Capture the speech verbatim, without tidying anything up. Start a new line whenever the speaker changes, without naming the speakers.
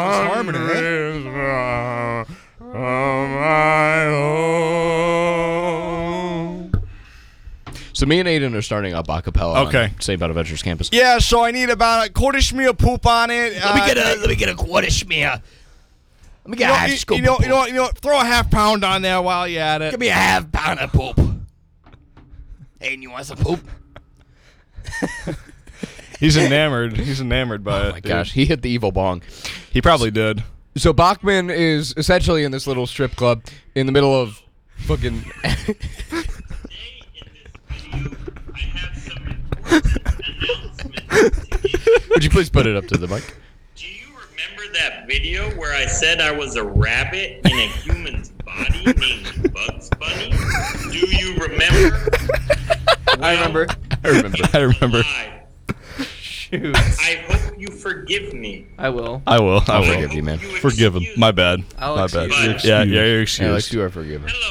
harmony.
So me and Aiden are starting up a cappella
Okay.
on Saint Bonaventure's campus.
Yeah, so I need about a quarter schmear poop on it.
Let me get a let me get a quarter schmear. Let me
You
get
know,
a half
you,
scoop
you know,
of
you know, you know, throw a half pound on there while you're at it.
Give me a half pound of poop. Aiden, you want some poop?
He's enamored. He's enamored by it.
Oh my
dude.
gosh, he hit the evil bong.
He probably did.
So Bachman is essentially in this little strip club in the middle of fucking. Would you please put it up to the mic?
Do you remember that video where I said I was a rabbit in a human's body named Bugs Bunny? Do you remember?
I remember.
I remember.
I remember.
I,
Shoot.
I hope you forgive me.
I will.
I will. I
I'll
will.
forgive you, man.
You
Forgive him.
excuse
My bad.
I'll
My bad.
excuse
you.
Yeah, yeah, you're
Alex,
excused.
you are forgiven.
Hello.